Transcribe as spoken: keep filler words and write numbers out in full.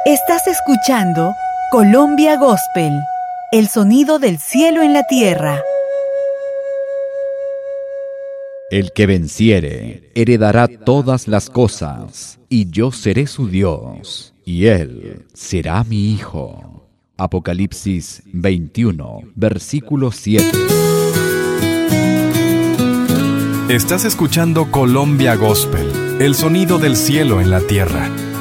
Estás escuchando Colombia Gospel, el sonido del cielo en la tierra. El que venciere heredará todas las cosas, y yo seré su Dios, y él será mi hijo. Apocalipsis veintiuno, versículo siete. Estás escuchando Colombia Gospel, el sonido del cielo en la tierra.